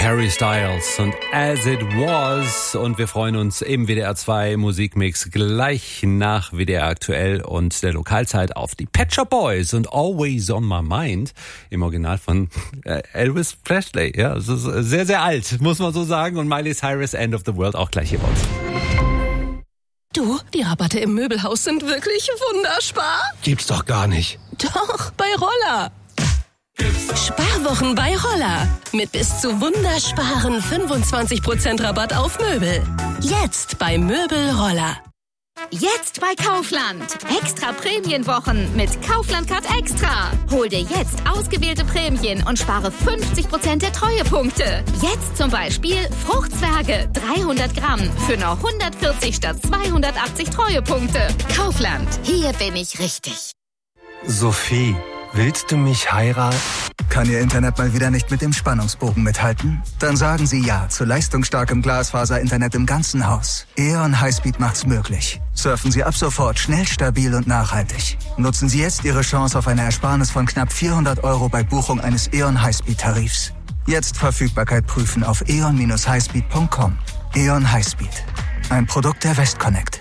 Harry Styles und As It Was. Und wir freuen uns im WDR 2 Musikmix gleich nach WDR Aktuell und der Lokalzeit auf die Pet Shop Boys und Always on My Mind im Original von Elvis Presley. Ja, es ist sehr, sehr alt, muss man so sagen. Und Miley Cyrus, End of the World, auch gleich hier bei uns. Du, die Rabatte im Möbelhaus sind wirklich wunderspar. Gibt's doch gar nicht. Doch, bei Roller. Sparwochen bei Roller. Mit bis zu wundersparen 25% Rabatt auf Möbel. Jetzt bei Möbel Roller. Jetzt bei Kaufland. Extra Prämienwochen mit Kaufland Card Extra. Hol dir jetzt ausgewählte Prämien und spare 50% der Treuepunkte. Jetzt zum Beispiel Fruchtzwerge 300 Gramm für nur 140 statt 280 Treuepunkte. Kaufland. Hier bin ich richtig. Sophie, willst du mich heiraten? Kann Ihr Internet mal wieder nicht mit dem Spannungsbogen mithalten? Dann sagen Sie ja zu leistungsstarkem Glasfaser-Internet im ganzen Haus. E.ON Highspeed macht's möglich. Surfen Sie ab sofort schnell, stabil und nachhaltig. Nutzen Sie jetzt Ihre Chance auf eine Ersparnis von knapp 400 € bei Buchung eines E.ON Highspeed-Tarifs. Jetzt Verfügbarkeit prüfen auf eon-highspeed.com. E.ON Highspeed. Ein Produkt der Westconnect.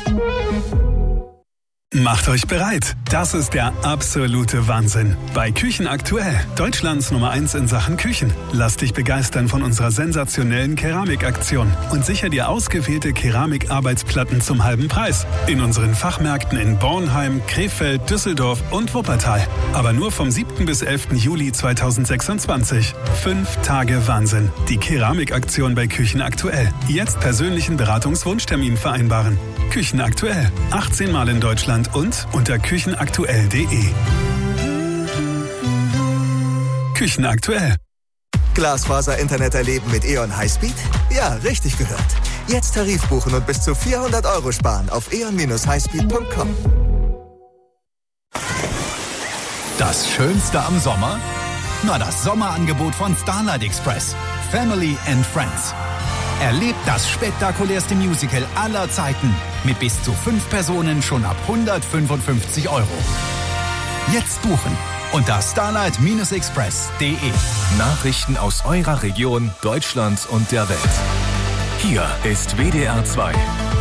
Macht euch bereit. Das ist der absolute Wahnsinn. Bei Küchen aktuell. Deutschlands Nummer 1 in Sachen Küchen. Lass dich begeistern von unserer sensationellen Keramikaktion und sicher dir ausgewählte Keramikarbeitsplatten zum halben Preis. In unseren Fachmärkten in Bornheim, Krefeld, Düsseldorf und Wuppertal. Aber nur vom 7. bis 11. Juli 2026. 5 Tage Wahnsinn. Die Keramikaktion bei Küchen aktuell. Jetzt persönlichen Beratungswunschtermin vereinbaren. Küchen aktuell. 18 Mal in Deutschland und unter küchenaktuell.de. Küchen aktuell. Glasfaser-Internet erleben mit E.ON Highspeed? Ja, richtig gehört. Jetzt Tarif buchen und bis zu 400 € sparen auf eon-highspeed.com. Das Schönste am Sommer? Na, das Sommerangebot von Starlight Express. Family and Friends. Erlebt das spektakulärste Musical aller Zeiten mit bis zu 5 Personen schon ab 155 €. Jetzt buchen unter starlight-express.de. Nachrichten aus eurer Region, Deutschland und der Welt. Hier ist WDR 2.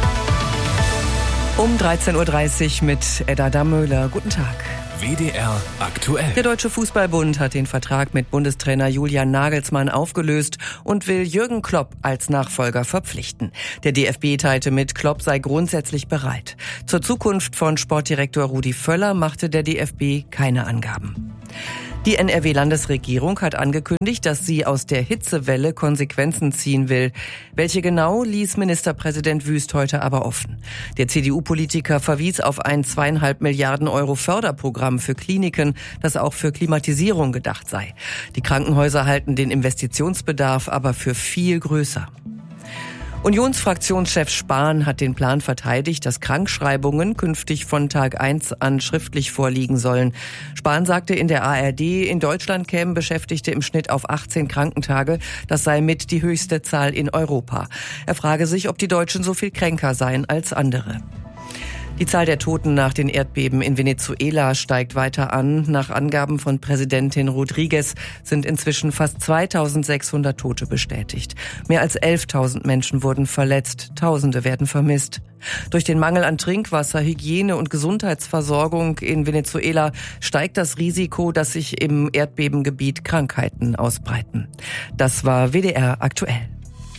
Um 13.30 Uhr mit Edda Dammöhler. Guten Tag. WDR aktuell. Der Deutsche Fußballbund hat den Vertrag mit Bundestrainer Julian Nagelsmann aufgelöst und will Jürgen Klopp als Nachfolger verpflichten. Der DFB teilte mit, Klopp sei grundsätzlich bereit. Zur Zukunft von Sportdirektor Rudi Völler machte der DFB keine Angaben. Die NRW-Landesregierung hat angekündigt, dass sie aus der Hitzewelle Konsequenzen ziehen will. Welche genau, ließ Ministerpräsident Wüst heute aber offen. Der CDU-Politiker verwies auf ein 2,5 Milliarden € Förderprogramm für Kliniken, das auch für Klimatisierung gedacht sei. Die Krankenhäuser halten den Investitionsbedarf aber für viel größer. Unionsfraktionschef Spahn hat den Plan verteidigt, dass Krankschreibungen künftig von Tag 1 an schriftlich vorliegen sollen. Spahn sagte in der ARD, in Deutschland kämen Beschäftigte im Schnitt auf 18 Krankentage. Das sei mit die höchste Zahl in Europa. Er frage sich, ob die Deutschen so viel kränker seien als andere. Die Zahl der Toten nach den Erdbeben in Venezuela steigt weiter an. Nach Angaben von Präsidentin Rodriguez sind inzwischen fast 2.600 Tote bestätigt. Mehr als 11.000 Menschen wurden verletzt. Tausende werden vermisst. Durch den Mangel an Trinkwasser, Hygiene und Gesundheitsversorgung in Venezuela steigt das Risiko, dass sich im Erdbebengebiet Krankheiten ausbreiten. Das war WDR aktuell.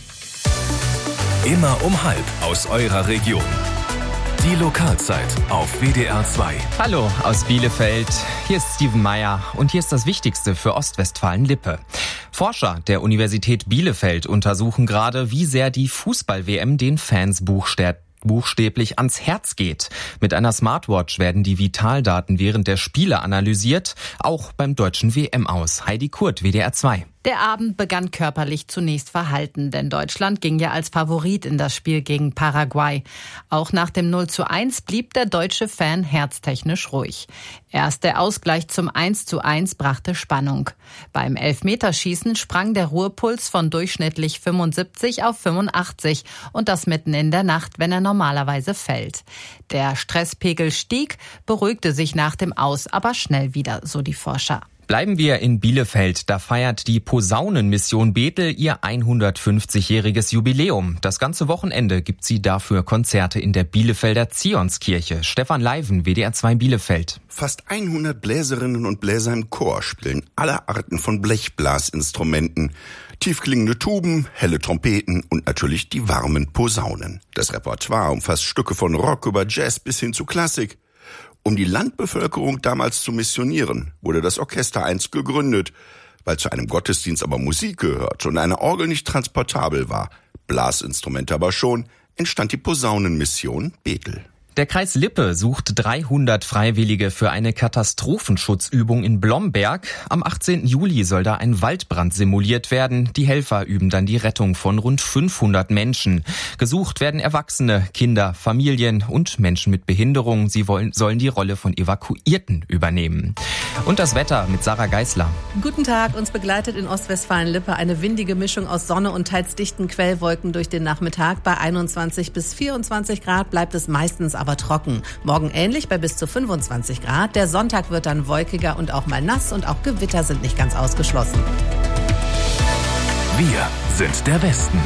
Immer um 12 aus eurer Region. Die Lokalzeit auf WDR 2. Hallo aus Bielefeld, hier ist Steven Meyer und hier ist das Wichtigste für Ostwestfalen-Lippe. Forscher der Universität Bielefeld untersuchen gerade, wie sehr die Fußball-WM den Fans buchstäblich ans Herz geht. Mit einer Smartwatch werden die Vitaldaten während der Spiele analysiert, auch beim deutschen WM-Aus. Heidi Kurt, WDR 2. Der Abend begann körperlich zunächst verhalten, denn Deutschland ging ja als Favorit in das Spiel gegen Paraguay. Auch nach dem 0:1 blieb der deutsche Fan herztechnisch ruhig. Erst der Ausgleich zum 1:1 brachte Spannung. Beim Elfmeterschießen sprang der Ruhepuls von durchschnittlich 75 auf 85 und das mitten in der Nacht, wenn er normalerweise fällt. Der Stresspegel stieg, beruhigte sich nach dem Aus aber schnell wieder, so die Forscher. Bleiben wir in Bielefeld. Da feiert die Posaunenmission Bethel ihr 150-jähriges Jubiläum. Das ganze Wochenende gibt sie dafür Konzerte in der Bielefelder Zionskirche. Stefan Leiven, WDR 2 Bielefeld. Fast 100 Bläserinnen und Bläser im Chor spielen alle Arten von Blechblasinstrumenten. Tiefklingende Tuben, helle Trompeten und natürlich die warmen Posaunen. Das Repertoire umfasst Stücke von Rock über Jazz bis hin zu Klassik. Um die Landbevölkerung damals zu missionieren, wurde das Orchester einst gegründet. Weil zu einem Gottesdienst aber Musik gehört und eine Orgel nicht transportabel war, Blasinstrumente aber schon, entstand die Posaunenmission Bethel. Der Kreis Lippe sucht 300 Freiwillige für eine Katastrophenschutzübung in Blomberg. Am 18. Juli soll da ein Waldbrand simuliert werden. Die Helfer üben dann die Rettung von rund 500 Menschen. Gesucht werden Erwachsene, Kinder, Familien und Menschen mit Behinderung. Sie sollen die Rolle von Evakuierten übernehmen. Und das Wetter mit Sarah Geisler. Guten Tag, uns begleitet in Ostwestfalen-Lippe eine windige Mischung aus Sonne und teils dichten Quellwolken durch den Nachmittag. Bei 21 bis 24 Grad bleibt es meistens aber trocken. Morgen ähnlich bei bis zu 25 Grad. Der Sonntag wird dann wolkiger und auch mal nass und auch Gewitter sind nicht ganz ausgeschlossen. Wir sind der Westen.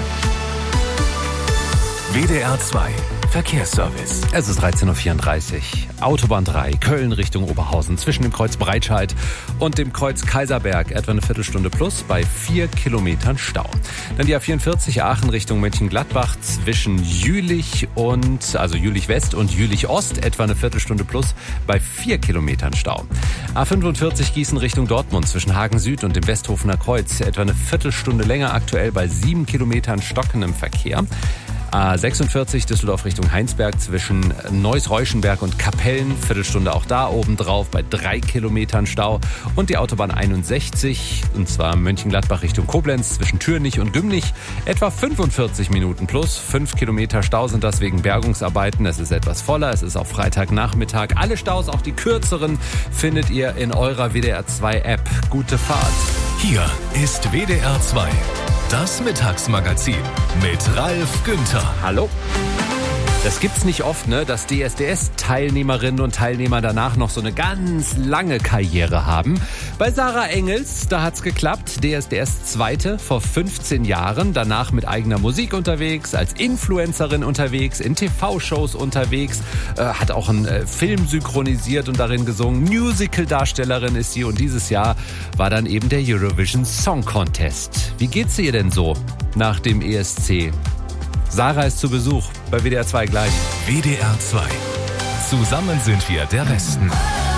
WDR 2 Verkehrsservice. Es ist 13.34 Uhr. Autobahn 3, Köln Richtung Oberhausen. Zwischen dem Kreuz Breitscheid und dem Kreuz Kaiserberg etwa eine Viertelstunde plus bei 4 Kilometern Stau. Dann die A44 Aachen Richtung Mönchengladbach zwischen Jülich West und Jülich Ost etwa eine Viertelstunde plus bei 4 Kilometern Stau. A45 Gießen Richtung Dortmund zwischen Hagen Süd und dem Westhofener Kreuz etwa eine Viertelstunde länger, aktuell bei 7 Kilometern stockendem Verkehr. A46 Düsseldorf Richtung Heinsberg zwischen Neuss-Reuschenberg und Kapellen, Viertelstunde auch da obendrauf bei 3 Kilometern Stau. Und die Autobahn 61, und zwar Mönchengladbach Richtung Koblenz zwischen Türnich und Gümnich, etwa 45 Minuten plus. 5 Kilometer Stau sind das wegen Bergungsarbeiten. Es ist etwas voller, es ist auch Freitagnachmittag. Alle Staus, auch die kürzeren, findet ihr in eurer WDR 2 App. Gute Fahrt. Hier ist WDR 2. Das Mittagsmagazin mit Ralf Günther. Hallo. Das gibt's nicht oft, ne, dass DSDS-Teilnehmerinnen und Teilnehmer danach noch so eine ganz lange Karriere haben. Bei Sarah Engels, da hat's geklappt. DSDS Zweite vor 15 Jahren. Danach mit eigener Musik unterwegs, als Influencerin unterwegs, in TV-Shows unterwegs. Hat auch einen Film synchronisiert und darin gesungen. Musical-Darstellerin ist sie und dieses Jahr war dann eben der Eurovision Song Contest. Wie geht's ihr denn so nach dem ESC? Sarah ist zu Besuch bei WDR 2 gleich. WDR 2. Zusammen sind wir der Westen.